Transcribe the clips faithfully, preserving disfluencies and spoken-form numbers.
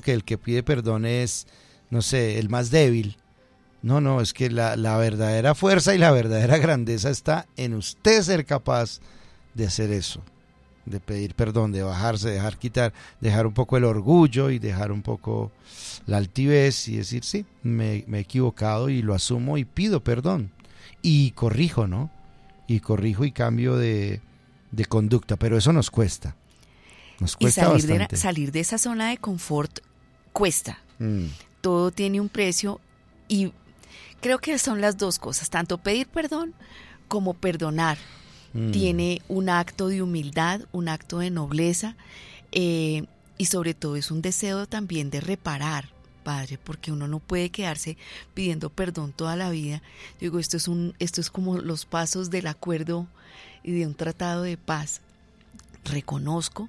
que el que pide perdón es, no sé, el más débil. No, no, es que la, la verdadera fuerza y la verdadera grandeza está en usted ser capaz de hacer eso, de pedir perdón, de bajarse, dejar quitar, dejar un poco el orgullo y dejar un poco la altivez y decir, sí, me, me he equivocado y lo asumo y pido perdón. Y corrijo, ¿no? Y corrijo y cambio de, de conducta, pero eso nos cuesta. Nos cuesta y salir bastante. De la, salir de esa zona de confort cuesta. Mm. Todo tiene un precio y creo que son las dos cosas, tanto pedir perdón como perdonar. Mm. Tiene un acto de humildad, un acto de nobleza eh, y sobre todo es un deseo también de reparar, Padre, porque uno no puede quedarse pidiendo perdón toda la vida. Yo digo, esto es un, esto es como los pasos del acuerdo y de un tratado de paz. Reconozco,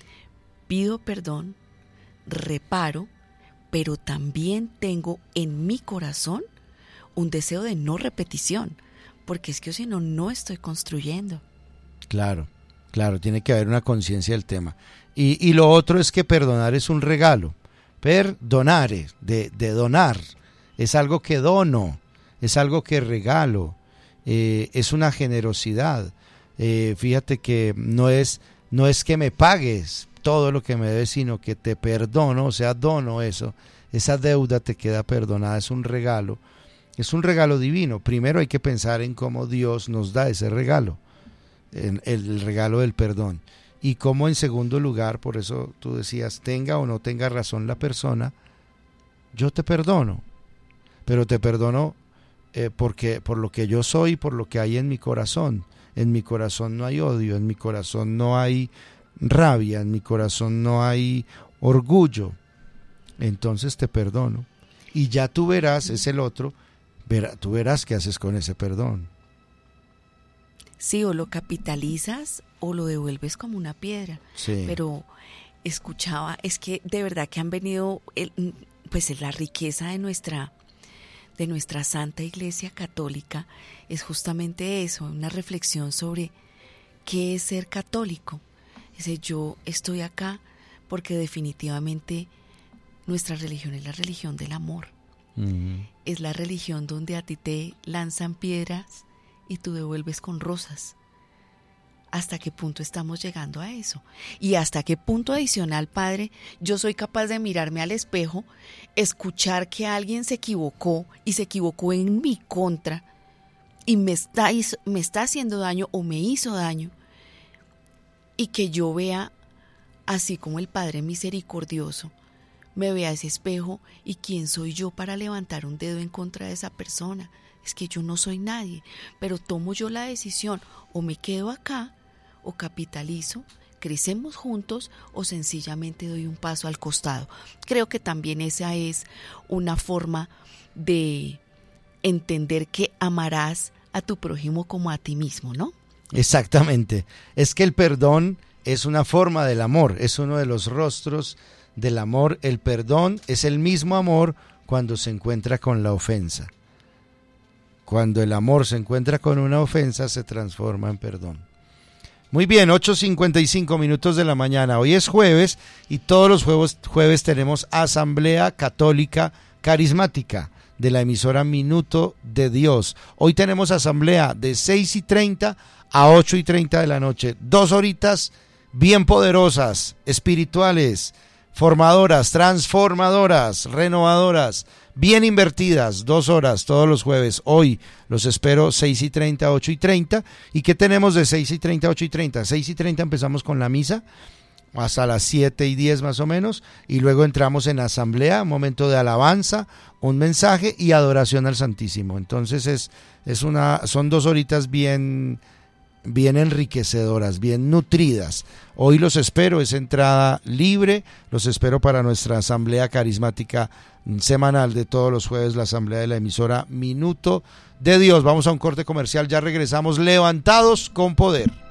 pido perdón, reparo, pero también tengo en mi corazón un deseo de no repetición, porque es que si no, no estoy construyendo. Claro, claro, tiene que haber una conciencia del tema. Y, y lo otro es que perdonar es un regalo. Perdonare, de, de donar, es algo que dono, es algo que regalo, eh, es una generosidad. Eh, fíjate que no es, no es que me pagues todo lo que me debes, sino que te perdono, o sea, dono eso, esa deuda te queda perdonada, es un regalo, es un regalo divino. Primero hay que pensar en cómo Dios nos da ese regalo, en el regalo del perdón. Y cómo en segundo lugar, por eso tú decías, tenga o no tenga razón la persona, yo te perdono, pero te perdono eh, porque por lo que yo soy, por lo que hay en mi corazón. En mi corazón no hay odio, en mi corazón no hay rabia, en mi corazón no hay orgullo. Entonces te perdono. Y ya tú verás, es el otro, verá, tú verás qué haces con ese perdón. Sí, o lo capitalizas o lo devuelves como una piedra. Sí. Pero escuchaba, es que de verdad que han venido, el, pues la riqueza de nuestra, de nuestra Santa Iglesia Católica es justamente eso, una reflexión sobre qué es ser católico. Dice, yo estoy acá porque definitivamente nuestra religión es la religión del amor. Uh-huh. Es la religión donde a ti te lanzan piedras y tú devuelves con rosas. ¿Hasta qué punto estamos llegando a eso? Y hasta qué punto adicional, Padre, yo soy capaz de mirarme al espejo, escuchar que alguien se equivocó y se equivocó en mi contra y me está, me está haciendo daño o me hizo daño, y que yo vea, así como el Padre misericordioso, me vea ese espejo y quién soy yo para levantar un dedo en contra de esa persona. Es que yo no soy nadie, pero tomo yo la decisión, o me quedo acá, o capitalizo, crecemos juntos, o sencillamente doy un paso al costado. Creo que también esa es una forma de entender que amarás a tu prójimo como a ti mismo, ¿no? Exactamente, es que el perdón es una forma del amor, es uno de los rostros del amor. El perdón es el mismo amor cuando se encuentra con la ofensa. Cuando el amor se encuentra con una ofensa, se transforma en perdón. Muy bien, ocho cincuenta y cinco minutos de la mañana. Hoy es jueves y todos los jueves, jueves tenemos Asamblea Católica Carismática de la emisora Minuto de Dios. Hoy tenemos asamblea de seis y treinta a ocho y treinta de la noche. Dos horitas bien poderosas, espirituales, formadoras, transformadoras, renovadoras, bien invertidas, dos horas todos los jueves. Hoy los espero seis y treinta, ocho y treinta. ¿Y qué tenemos de seis y treinta, ocho y treinta? seis y treinta empezamos con la misa, hasta las siete y diez más o menos, y luego entramos en asamblea, un momento de alabanza, un mensaje y adoración al Santísimo. Entonces es, es una, son dos horitas bien, bien enriquecedoras, bien nutridas. Hoy los espero, es entrada libre, los espero para nuestra asamblea carismática semanal de todos los jueves, la asamblea de la emisora Minuto de Dios. Vamos a un corte comercial, ya regresamos levantados con poder.